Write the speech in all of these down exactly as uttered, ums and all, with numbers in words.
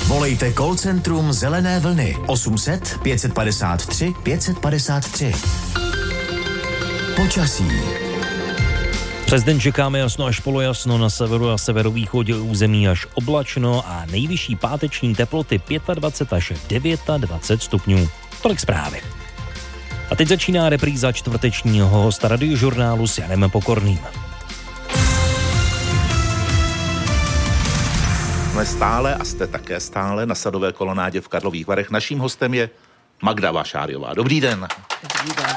Volejte call centrum Zelené vlny osm set pět padesát tři pět padesát tři. Počasí. Přes den čekáme jasno až polojasno, na severu a severovýchodě území až oblačno a nejvyšší páteční teploty dvacet pět až dvacet devět stupňů. Tolik zprávy. A teď začíná repríza čtvrtečního hosta radiožurnálu s Janem Pokorným. Jsme stále a jste také stále na Sadové kolonádě v Karlových Varech. Naším hostem je Magda Vašáriová. Dobrý den. Dobrý den.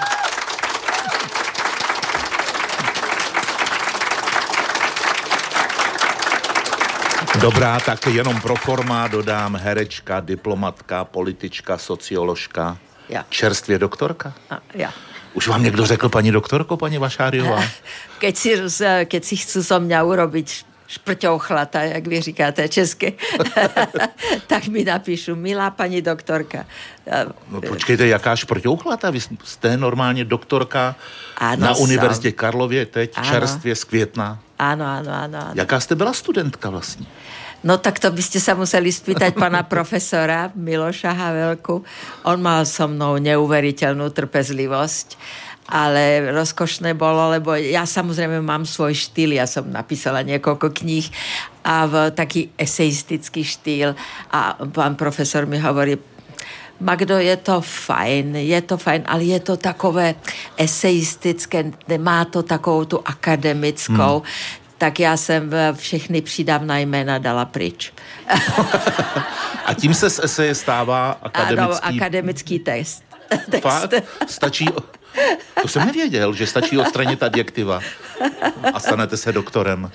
Dobrá, tak jenom pro forma dodám herečka, diplomatka, politička, socioložka, Ja. čerstvě doktorka. A, ja. Už vám někdo řekl, paní doktorko, paní Vašáriová? Keď si, keď si chcú so mňa urobiť šprťouchlata, jak vy říkáte česky, tak mi napíšu, milá paní doktorka. No počkejte, jaká šprťouchlata? Vy jste normálně doktorka ano, na som. Univerzitě Karlově, teď Ano. čerstvě z května. Áno, áno, áno, áno. Jaká jste byla studentka vlastně? No tak to by ste sa museli spýtať pana profesora Miloša Havelku. On mal so mnou neuveriteľnú trpezlivosť, ale rozkošné bolo, lebo ja samozrejme mám svoj štýl, ja som napísala niekoľko kníh a v taký eseistický štýl a pán profesor mi hovorí, Magdo, je to fajn, je to fajn, ale je to takové eseistické, má to takovou tu akademickou, hmm. tak já jsem všechny přídavná jména dala pryč. A tím se z eseje stává akademický... Ano, akademický text. text. Fakt? Stačí... To jsem nevěděl, že stačí odstranit adjektiva a stanete se doktorem.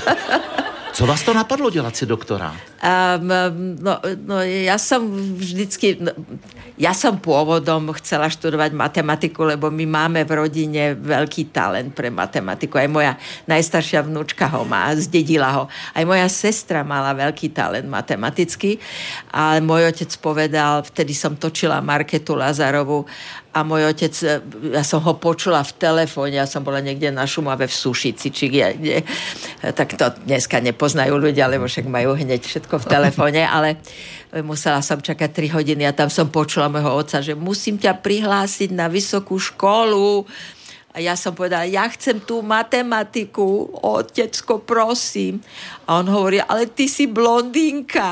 Co vás to napadlo dělat si doktorát? Um, no, no, ja som vždycky... No, ja som pôvodom chcela študovať matematiku, lebo my máme v rodine veľký talent pre matematiku. Aj moja najstaršia vnúčka ho má, zdedila ho. Aj moja sestra mala veľký talent matematický. Ale môj otec povedal, vtedy som točila Marketu Lazarovu a môj otec, ja som ho počula v telefóne, ja som bola niekde na Šumave v Sušici, či kde, tak to dneska nepoznajú ľudia, lebo však majú hneď všetko v telefóne, ale musela som čakať tri hodiny a tam som počula môjho otca, že musím ťa prihlásiť na vysokú školu. A ja som povedala, ja chcem tú matematiku, otecko, prosím. A on hovorí, ale ty si blondínka.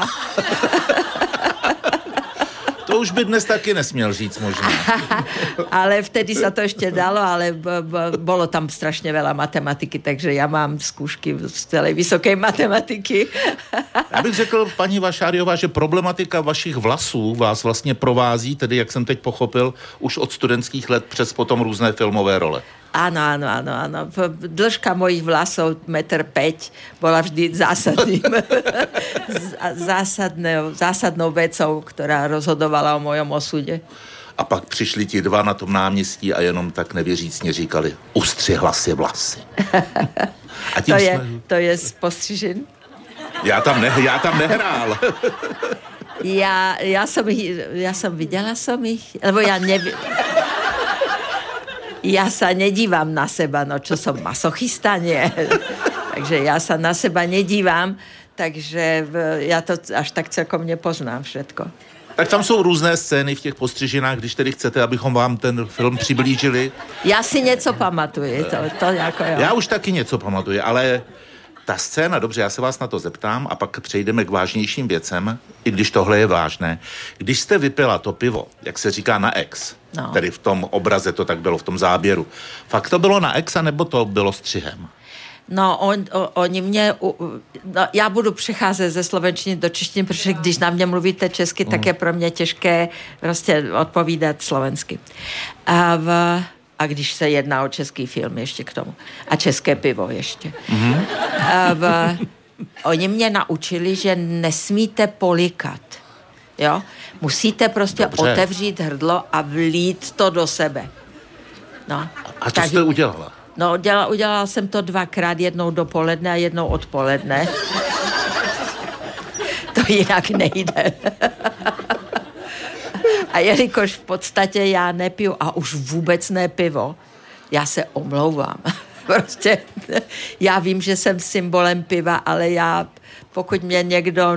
To už by dnes taky nesměl říct možná. Ale vtedy sa to ešte dalo, ale b- b- bolo tam strašne veľa matematiky, takže ja mám skúšky z celej vysokej matematiky. Já bych řekl, paní Vašáriová, že problematika vašich vlasů vás vlastně provází, tedy jak jsem teď pochopil, už od studentských let přes potom různé filmové role. Áno, áno, áno, áno. Dĺžka mojich vlasov, metr päť, bola vždy zásadným, zásadnou, zásadnou vecou, ktorá rozhodovala o mojom osude. A pak přišli ti dva na tom náměstí a jenom tak nevěřícně říkali, ustřihla si vlasy. A tím to, je, jsme... to je z Postřižin? Já tam, ne, já tam nehrál. Ja, ja, som ich, ja som videla som ich, lebo ja nevi... Ja sa nedívam na seba, no čo som masochista, nie. Takže ja sa na seba nedívam, takže ja to až tak celkom nepoznám všetko. Tak tam jsou různé scény v těch Postřižinách, když tedy chcete, abychom vám ten film přiblížili. Já si něco pamatuju. To, to jako jo. Já už taky něco pamatuju, ale ta scéna, dobře, já se vás na to zeptám a pak přejdeme k vážnějším věcem, i když tohle je vážné. Když jste vypila to pivo, jak se říká na ex, no. Tedy v tom obraze to tak bylo, v tom záběru, fakt to bylo na ex, nebo to bylo střihem? No, on, o, oni mě, no, já budu přecházet ze slovenčiny do češtiny, protože když na mě mluvíte česky, mm. tak je pro mě těžké prostě odpovídat slovensky. A, v, a když se jedná o český film ještě k tomu. A české pivo ještě. Mm. A v, oni mě naučili, že nesmíte polikat. Jo? Musíte prostě Dobře. otevřít hrdlo a vlít to do sebe. No. A co jste udělala? No, udělala, udělala jsem to dvakrát, jednou dopoledne a jednou odpoledne. To jinak nejde. A jelikož v podstatě já nepiju a už vůbec ne pivo, já se omlouvám. Prostě já vím, že jsem symbolem piva, ale já, pokud mě někdo